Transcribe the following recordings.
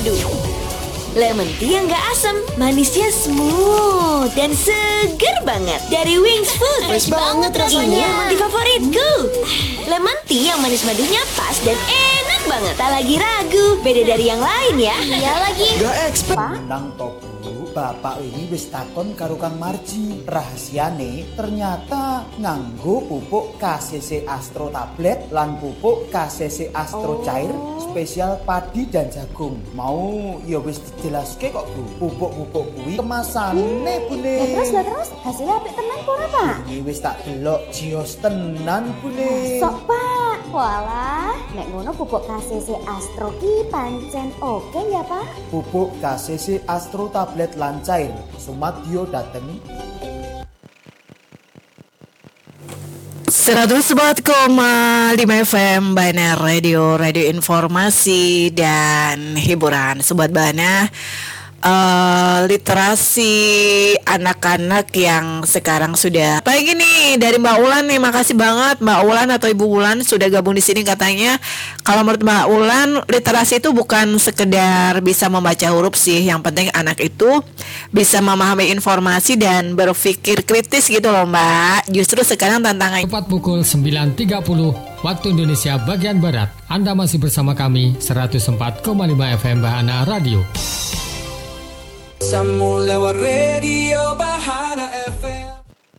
madu. Lemon tea yang gak asam, manisnya smooth dan seger banget. Dari Wings Food. Fresh banget rasanya. Ini di favoritku. Lemon tea yang manis madunya pas dan enak banget. Tak lagi ragu, beda dari yang lain ya. Iya lagi. Gak expert. Menang topu, bapak ini wis takon karo Kang Marji. Rahasiane ternyata nganggo pupuk KCC Astro tablet lan pupuk KCC Astro cair spesial padi dan jagung. Mau ya wis dijelaske kok Bu. Pupuk-pupuk kuwi kemasane Bune. Terus hasilnya apik tenan ora Pak? Ini wis tak delok jios tenan Bune. Sok Pak. Walah, nek ngono pupuk KCC Astro ki pancen oke ya Pak? Pupuk KCC Astro tablet lan cair sumadyo dateng 104,5 FM Bana Radio informasi dan hiburan. Sobat Bana, literasi anak-anak yang sekarang sudah pagi nih dari Mbak Ulan nih, makasih banget Mbak Ulan atau Ibu Ulan sudah gabung di sini. Katanya kalau menurut Mbak Ulan literasi itu bukan sekedar bisa membaca huruf sih, yang penting anak itu bisa memahami informasi dan berpikir kritis gitu loh Mbak. Justru sekarang tantangannya tepat pukul 9.30 waktu Indonesia bagian Barat. Anda masih bersama kami 104,5 FM Bahana Radio. Sambung lewat radio Bahana FM.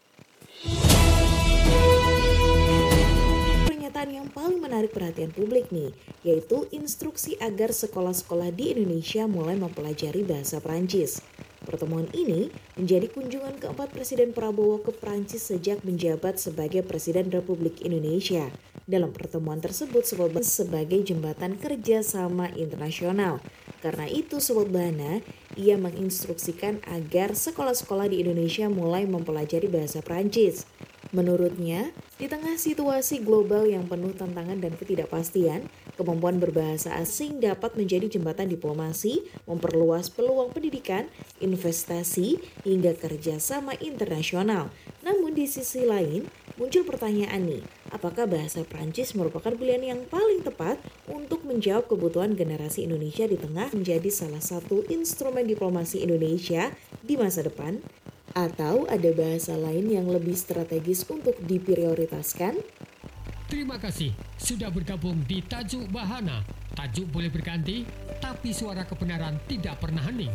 Pernyataan yang paling menarik perhatian publik nih, yaitu instruksi agar sekolah-sekolah di Indonesia mulai mempelajari bahasa Prancis. Pertemuan ini menjadi kunjungan keempat Presiden Prabowo ke Prancis sejak menjabat sebagai Presiden Republik Indonesia. Dalam pertemuan tersebut sebagai jembatan kerjasama internasional. Karena itu Sobat Bahana, ia menginstruksikan agar sekolah-sekolah di Indonesia mulai mempelajari bahasa Prancis. Menurutnya, di tengah situasi global yang penuh tantangan dan ketidakpastian, kemampuan berbahasa asing dapat menjadi jembatan diplomasi, memperluas peluang pendidikan, investasi, hingga kerjasama internasional. Namun di sisi lain, muncul pertanyaan nih, apakah bahasa Prancis merupakan pilihan yang paling tepat untuk menjawab kebutuhan generasi Indonesia di tengah menjadi salah satu instrumen diplomasi Indonesia di masa depan? Atau ada bahasa lain yang lebih strategis untuk diprioritaskan? Terima kasih sudah bergabung di Tajuk Bahana. Tajuk boleh berganti, tapi suara kebenaran tidak pernah hening.